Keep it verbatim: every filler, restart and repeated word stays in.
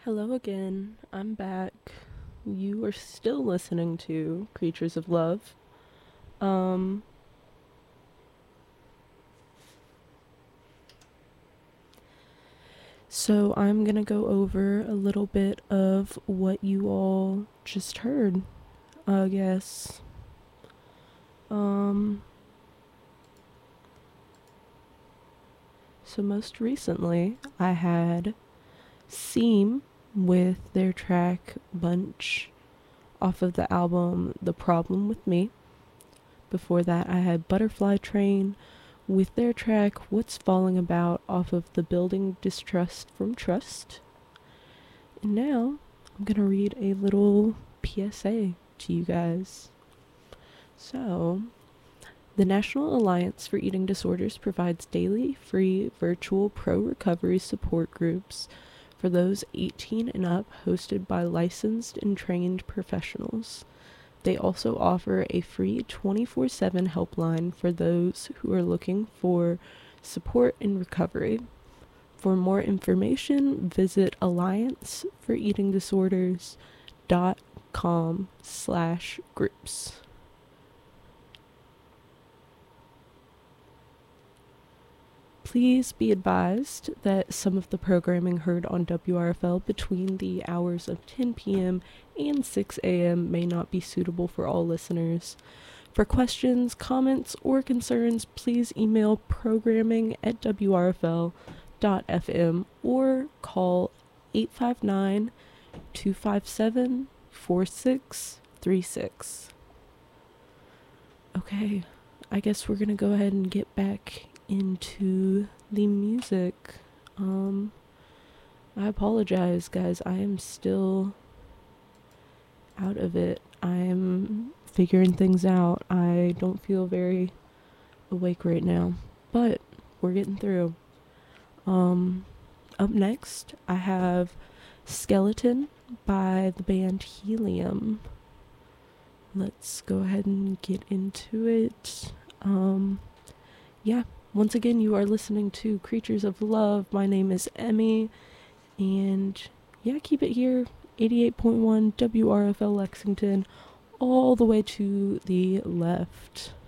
Hello again. I'm back. You are still listening to Creatures of Love. Um so I'm going to go over a little bit of what you all just heard, I guess. Um so most recently, I had Seam with their track Bunch off of the album The Problem with Me. Before that, I had Butterfly Train with their track What's Falling About off of the Building Distrust from Trust. And now I'm going to read a little P S A to you guys. So, the National Alliance for Eating Disorders provides daily free virtual pro recovery support groups for those eighteen and up, hosted by licensed and trained professionals. They also offer a free twenty-four seven helpline for those who are looking for support in recovery. For more information, visit alliance for eating disorders dot com slash groups. Please be advised that some of the programming heard on W R F L between the hours of ten p.m. and six a.m. may not be suitable for all listeners. For questions, comments, or concerns, please email programming at w r f l dot f m or call eight five nine, two five seven, four six three six. Okay, I guess we're gonna go ahead and get back into the music. Um, I apologize, guys. I am still out of it. I'm figuring things out. I don't feel very awake right now, but we're getting through. Um, up next, I have Skeleton by the band Helium. Let's go ahead and get into it. Um, yeah. Once again, you are listening to Creatures of Love. My name is Emmy, and yeah, keep it here, eighty-eight point one W R F L Lexington, all the way to the left.